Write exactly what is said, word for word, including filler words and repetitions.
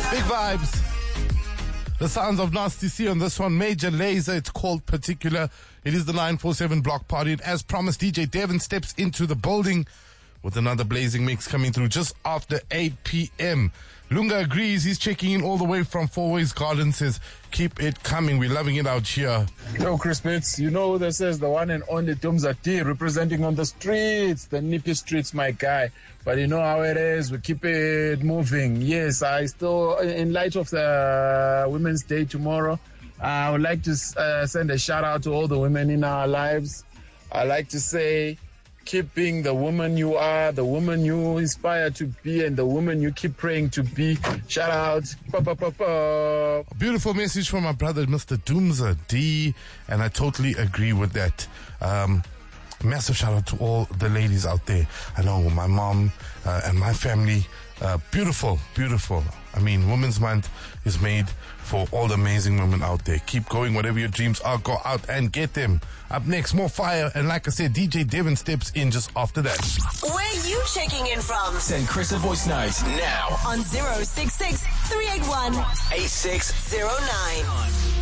Big vibes. The sounds of Nasty C on this one. Major Lazer, it's called Particular. It is the nine four seven block party. And as promised, D J Devin steps into the building with another blazing mix coming through just after eight p.m. Lunga agrees. He's checking in all the way from Four Ways Garden. Says, keep it coming. We're loving it out here. Yo, Chris Bits, you know who this is, the one and only Dumza D, representing on the streets, the nippy streets, my guy. But you know how it is. We keep it moving. Yes, I still, in light of the Women's Day tomorrow, I would like to uh, send a shout out to all the women in our lives. I like to say, keep being the woman you are, the woman you inspire to be, and the woman you keep praying to be. Shout out. Pa, pa, pa, pa. A beautiful message from my brother, Mister Dumza D, and I totally agree with that. Um, massive shout out to all the ladies out there. I know my mom uh, and my family, uh, beautiful, beautiful. I mean, Women's Month is made for all the amazing women out there. Keep going, whatever your dreams are, go out and get them. Up next, more fire, and like I said, D J Devin steps in just after that. Where you checking in from? Send Chris a voice note now on zero six six, three eight one, eight six zero nine.